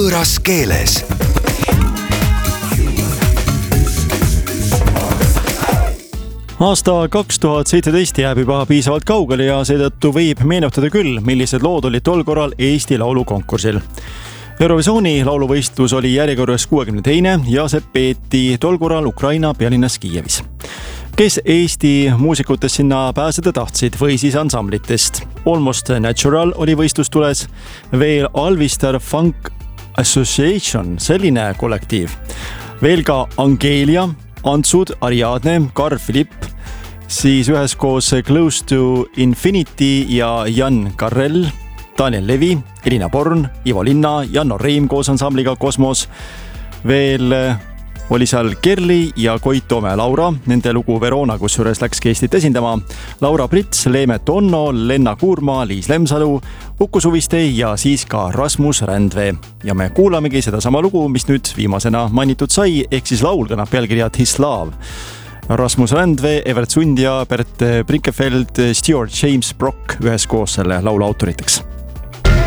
võõras keeles. Aasta 2017 jääb juba piisavalt kaugele ja seetõttu võib meenutada küll, millised lood olid tol korral Eesti laulukonkursil. Eurovisiooni lauluvõistlus oli järjekorras 62. ja see peeti tol korral Ukraina pealinnas Kiievis. Kes Eesti muusikutest sinna pääseda tahtsid või siis ansamblitest? Almost Natural oli võistlustules, veel Alvistar Funk Association, selline kollektiiv. Veel ka Angelia, Antsud, Ariadne, Carl Philipp, siis üheskoos Close to Infinity ja Jan Karel, Daniel Levi, Elina Born, Ivo Linna, Janno Reim koos ansambliga Kosmos. Veel oli seal Kerli ja Koit Toome Laura, nende lugu Verona, kus juures läks Eestit esindama. Laura Prits, Leemet Onno, Lenna Kuurma, Liis Lemsalu, Uku Suviste ja siis ka Rasmus Rändvee. Ja me kuulamegi seda sama lugu, mis nüüd viimasena mainitud sai, ehk siis laul kannab pealkirjad His Love. Rasmus Rändvee, Evert Sund ja Bert Brinkefeld, Stuart James Brock üheskoos selle laulu autoriteks.